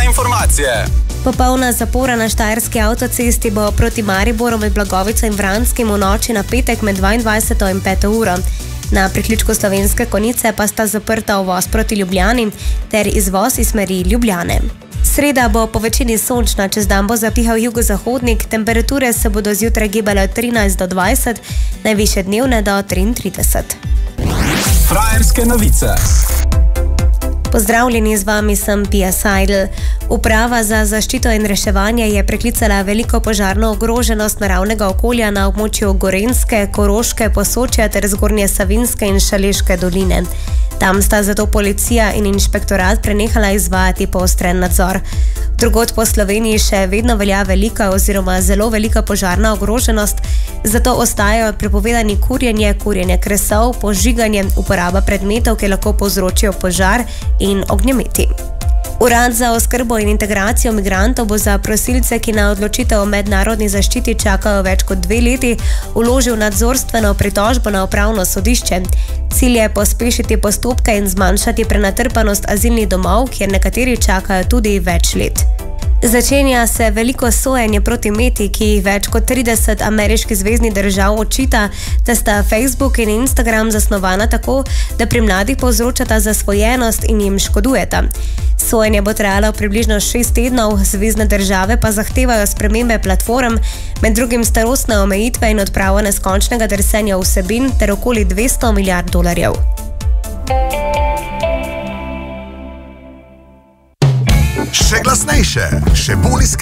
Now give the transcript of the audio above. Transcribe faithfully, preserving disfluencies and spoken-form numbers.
informacije. Popolna zapora na Štajerski avtocesti bo proti Mariboru med Blagovico in Vranskim v noči na petek med dvaindvajseto in peto uro. Na priključku Slovenske Konjice pa sta zaprta uvoz proti Ljubljani ter izvoz iz smeri Ljubljane. Sreda bo po večini sončna, čez dan bo zapihal jugozahodnik, temperature se bodo zjutraj gibale od trinajst do dvajset, najvišje dnevne do triintrideset. Frajerske novice. Pozdravljeni, z vami sem Pia Seidel. Uprava za zaščito in reševanje je preklicala veliko požarno ogroženost naravnega okolja na območju Gorenjske, Koroške, Posočja ter Zgornje Savinjske in Šaleške doline. Tam sta zato policija in inšpektorat prenehala izvajati poostren nadzor. Drugod po Sloveniji še vedno velja velika oziroma zelo velika požarna ogroženost, zato ostajajo prepovedani kurjenje, kurjenje kresov, požiganje, uporaba predmetov, ki lahko povzročijo požar in ognjemeti. Urad za oskrbo in integracijo migrantov bo za prosilce, ki na odločitev o mednarodni zaščiti čakajo več kot dve leti, vložil nadzorstveno pritožbo na upravno sodišče. Cilj je pospešiti postopke in zmanjšati prenatrpanost azilnih domov, kjer nekateri čakajo tudi več let. Začenja se veliko sojenje proti Meti, ki jih več kot trideset ameriških zveznih držav očita, da sta Facebook in Instagram zasnovana tako, da pri mladih povzročata zasvojenost in jim škodujeta. Sojenje bo trajalo približno šest tednov, zvezne države pa zahtevajo spremembe platform, med drugim starostne omejitve in odpravo neskončnega drsenja vsebin ter okoli dvesto milijard dolarjev. Še glasnejše, še bolj iskrenejše.